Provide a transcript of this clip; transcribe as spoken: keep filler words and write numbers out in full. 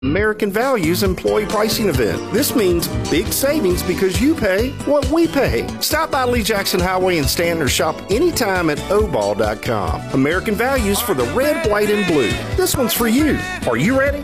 American Values Employee Pricing Event. This means big savings because you pay what we pay. Stop by Lee Jackson Highway in Stanton or shop anytime at O B A L dot com. American Values for the red, white, and blue. This one's for you. Are you ready?